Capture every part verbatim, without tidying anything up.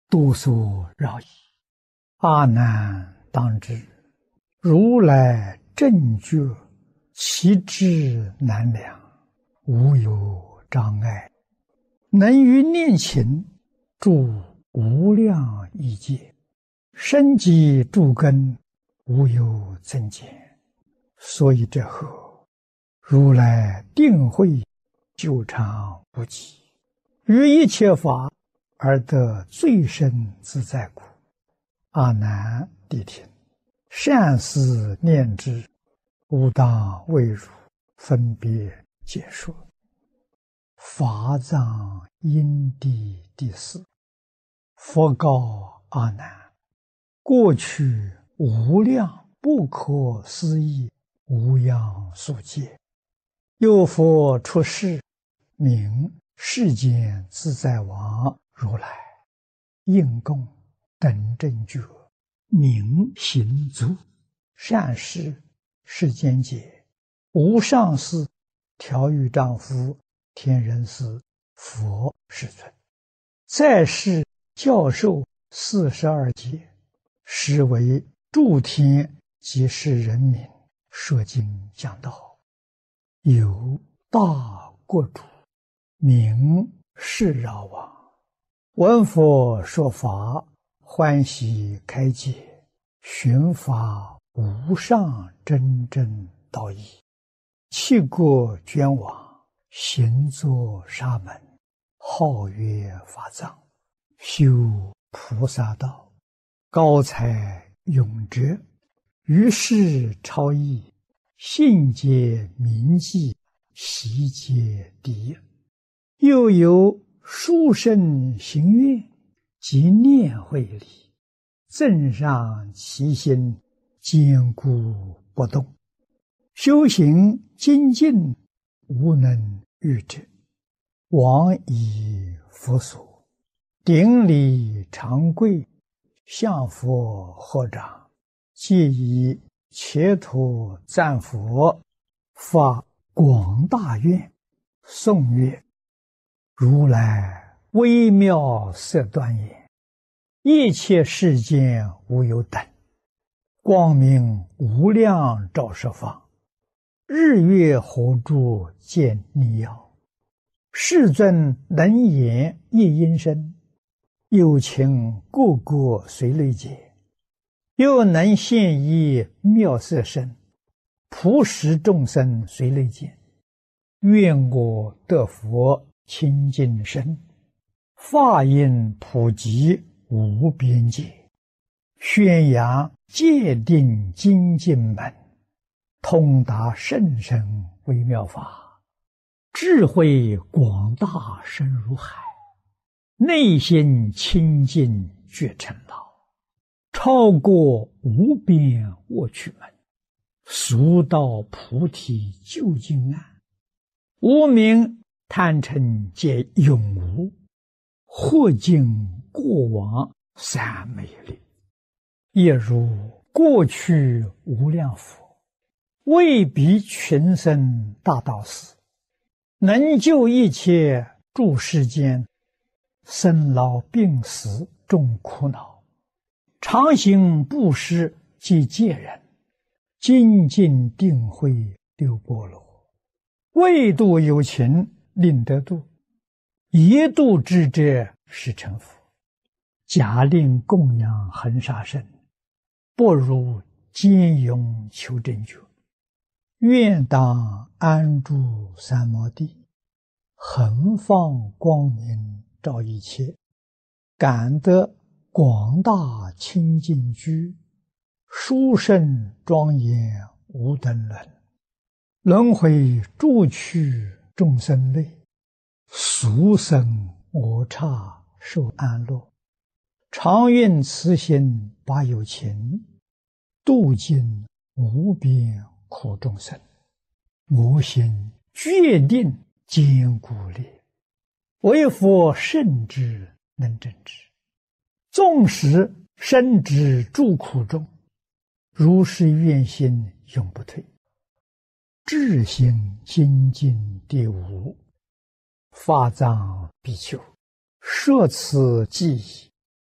多所扰矣。阿难当知，如来正觉，其智难量，无有障碍，能于念勤住无量亿劫，深积诸根，无有增减。所以者何？如来定慧久长无极，于一切法而得最深自在故。阿难谛听，善思念之，吾当为汝分别解说。法藏因地第四。佛告阿难：过去无量不可思议无量数劫，有佛出世，名世间自在王如来，应供等正觉，名行足，善事世间解，无上士、调御丈夫、天人师、佛世尊，在世教授四十二劫，实为诸天及世人民说经讲道。有大国主，名释饶王，闻佛说法，欢喜开解，寻法无上真正道义，弃国捐往，行作沙门，号曰法藏，修菩萨道，高才永哲，于世超逸，信解铭记，习皆第一。又有殊胜行愿及念慧力，增上其心，坚固不动，修行精进，无能御之。往以佛所，顶礼长跪，向佛合掌，皆以切土赞佛，发广大愿，颂曰：如来微妙色端严，一切世间无有等，光明无量照十方，日月火柱见逆耀，世尊能言一音声，有情个个随类解，又能现一妙色身，普使众生随类见。愿我得佛清净身，法音普及无边界，宣扬戒定精进门，通达甚深微妙法，智慧广大深如海，内心清净觉成道，超过无边卧趣门，速到菩提究竟岸，无明贪嗔皆永无，或尽过往三昧力。亦如过去无量佛，为彼群生大道士，能救一切诸世间生老病死众苦恼，常行布施及戒人，精进定慧六波罗，为度有情令得度，一度之者是成佛。假令供养恒沙身，不如坚勇求真觉。愿当安住三摩地，恒放光明照一切，感得广大清净居，殊胜庄严无等伦。轮回诸趣众生类，俗生我刹受安乐。常愿慈心把有情，度尽无边苦众生。我心决定坚固力，为佛圣之能正之。纵使身之诸苦中，如是愿心永不退。智行精进第五。法藏比丘，摄此记忆，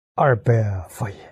二百佛言。